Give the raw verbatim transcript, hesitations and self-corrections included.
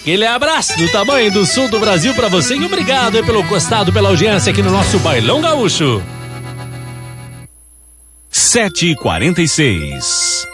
Aquele abraço do tamanho do sul do Brasil pra você e obrigado aí pelo costado, pela audiência aqui no nosso Bailão Gaúcho. sete e quarenta e seis.